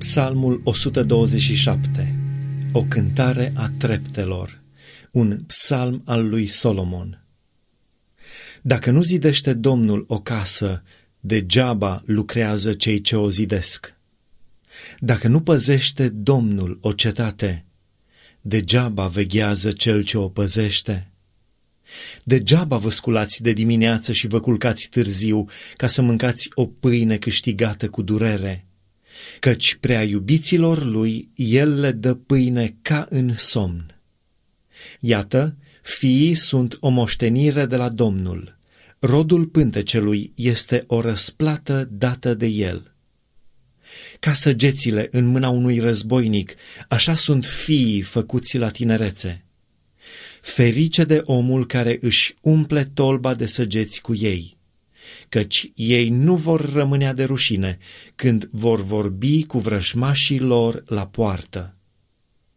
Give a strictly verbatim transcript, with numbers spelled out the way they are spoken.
Psalmul o sută douăzeci și șapte, o cântare a treptelor, un psalm al lui Solomon. Dacă nu zidește Domnul o casă, degeaba lucrează cei ce o zidesc. Dacă nu păzește Domnul o cetate, degeaba veghează cel ce o păzește. Degeaba vă sculați de dimineață și vă culcați târziu ca să mâncați o pâine câștigată cu durere, căci prea iubiților lui el le dă pâine ca în somn. Iată, fiii sunt o moștenire de la Domnul, rodul pântecelui este o răsplată dată de el. Ca săgețile în mâna unui războinic, așa sunt fiii făcuți la tinerețe. Ferice de omul care își umple tolba de săgeți cu ei, căci ei nu vor rămânea de rușine când vor vorbi cu vrăjmașii lor la poartă.